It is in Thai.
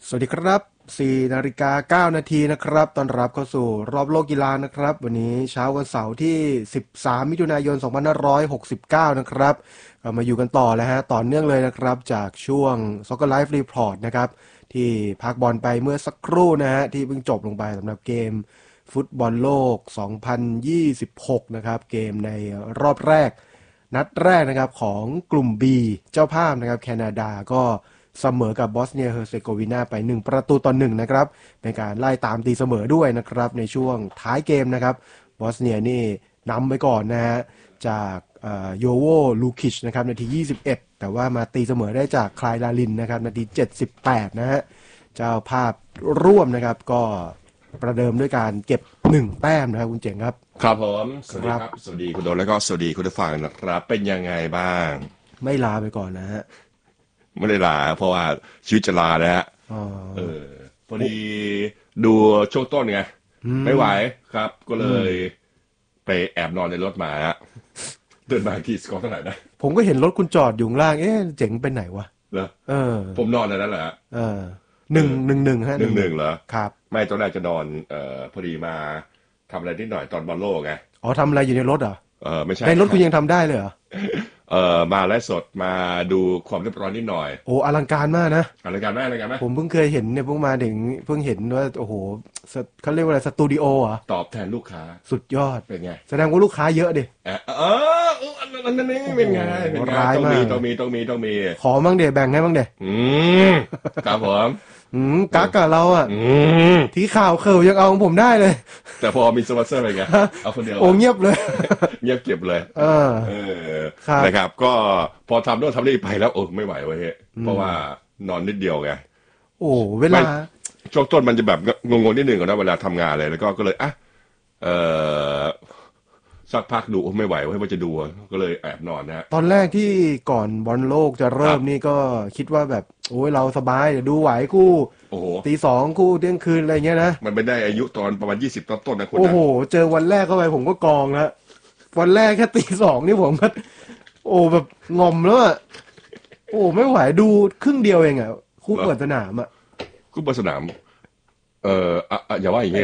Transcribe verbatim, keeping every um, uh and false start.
สวัสดีครับสี่นาฬิกาเก้านาทีนะครับต้อนรับเข้าสู่รอบโลกกีฬานะครับวันนี้เช้าวันเสาร์ที่สิบสามมิถุนายนสองพันห้าร้อยหกสิบเก้านะครับก็มาอยู่กันต่อแล้วฮะต่อเนื่องเลยนะครับจากช่วง Soccer Live Report นะครับที่พักบอลไปเมื่อสักครู่นะฮะที่เพิ่งจบลงไปสำหรับเกมฟุตบอลโลกสองพันยี่สิบหกนะครับเกมในรอบแรกนัดแรกนะครับของกลุ่ม B เจ้าภาพนะครับแคนาดาก็เสมอกับบอสเนียเฮอร์เซโกวีนาไปหนึ่งประตูต่อหนึ่งนะครับเป็นการไล่ตามตีเสมอด้วยนะครับในช่วงท้ายเกมนะครับบอสเนียนี่นำไปก่อนนะฮะจากโยโวลูคิชนะครับนาทียี่สิบเอ็ดแต่ว่ามาตีเสมอได้จากคลายลาลินนะครับนาทีเจ็ดสิบแปดนะฮะเจ้าภาพร่วมนะครับก็ประเดิมด้วยการเก็บหนึ่งแต้มนะครับคุณเจ๋งครับครับผมสวัสดีครับสวัสดีคุณโดนแล้วก็สวัสดีคุณผู้ฟังนะครับเป็นยังไงบ้างไม่ลาไปก่อนนะฮะไม่ได้ลาเพราะว่าชีวิตจะลานะฮะเออพอดีดูช่วงต้นไงไม่ไหวครับก็เลยไปแอบนอนในรถมาฮะเดินมาที่สกอร์เท่าไหร่นะผมก็เห็นรถคุณจอดอยู่ล่างเอ๊ะเจ๋งไปไหนวะเหรอเออผมนอนในนั้นแหละเออหนึ่งหนึ่งหนึ่งฮะหนึ่งหนึ่งเหรอครับไม่ตอนแรกจะนอนเอ่อพอดีมาทำอะไรนิดหน่อยตอนบอลโลกไงอ๋อทำอะไรอยู่ในรถเหรอเออไม่ใช่ในรถคุณยังทำได้เลยเหรอเออมาไลฟ์สดมาดูความเรียบร้อยนิดหน่อยโอ้อลังการมากนะอลังการมากอลังการมากผมเพิ่งเคยเห็นเนี่ยเพิ่งมาถึงเพิ่งเห็นว่าโอ้โหเขาเรียกว่าอะไรสตูดิโอเหรอตอบแทนลูกค้าสุดยอดเป็นไงแสดงว่าลูกค้าเยอะดิเออเอออันนั้นนี่เป็นไงเป็นไงต้องมีต้องมีต้องมีต้องมีขอบ้างเดี๋ยวแบ่งให้บ้างเดี๋ยวอืมครับผมอืมกักกับเราอ่ะอืมทีข่าวเคิร์ยังเอาของผมได้เลยแต่พอมีสปอนเซอร์ไปไงเอาคนเดียวโอ้เงียบเลยเงียบเก็บเลยเออเออนะครับก็พอทำโน่นทำนี่ไปแล้วโอ้ไม่ไหวเว้ยเพราะว่านอนนิดเดียวไงโอ้เวลาช่วงต้นมันจะแบบงงๆนิดหนึ่งก่อนนะเวลาทำงานเลยแล้วก็ก็เลยอ่ะเออสักพักดูไม่ไหวว่าจะดูก็เลยแอบนอนนะฮะตอนแรกที่ก่อนบอลโลกจะเริ่มนี่ก็คิดว่าแบบโอ้ยเราสบายเดี๋ยวดูไหวคู่โอ้โหตีสองคู่เที่ยงคืนอะไรเงี้ยนะมันไม่ได้อายุตอนประมาณยี่สิบต้นๆนะคุณโอ้โหเจอวันแรกเข้าไปผมก็กองแล้ววันแรกแค่ตีสองนี่ผมก็โอ้แบบงอมแล้วอ่ะโอ้ไม่ไหวดูครึ่งเดียวเองอ่ะคู่เปิดสนามอ่ะคู่เปิดสนามเอออ่ะอย่าว่าอย่างงี้